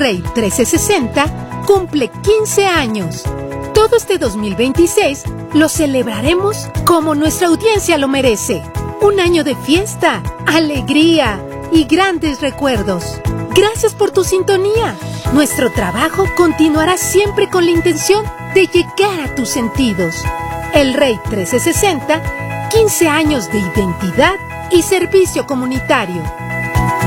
Rey 1360 cumple 15 años. Todo este 2026 lo celebraremos como nuestra audiencia lo merece. Un año de fiesta, alegría y grandes recuerdos. Gracias por tu sintonía. Nuestro trabajo continuará siempre con la intención de llegar a tus sentidos. El Rey 1360, 15 años de identidad y servicio comunitario.